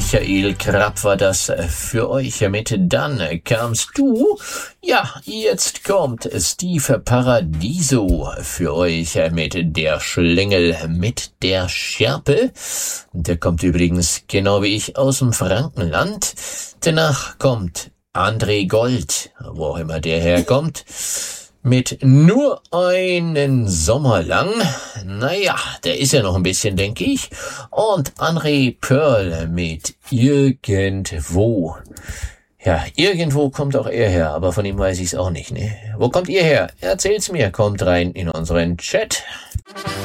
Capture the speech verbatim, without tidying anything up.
Michael Krapp war das für euch mit Dann kamst du. Ja, jetzt kommt Steve Paradiso für euch mit Der Schlingel mit der Schärpe. Der kommt übrigens genau wie ich aus dem Frankenland. Danach kommt André Gold, wo auch immer der herkommt, mit Nur einen Sommer lang. Naja, der ist ja noch ein bisschen, denke ich. Und André Pearl mit Irgendwo. Ja, irgendwo kommt auch er her, aber von ihm weiß ich's auch nicht, ne? Wo kommt ihr her? Erzählt's mir, kommt rein in unseren Chat.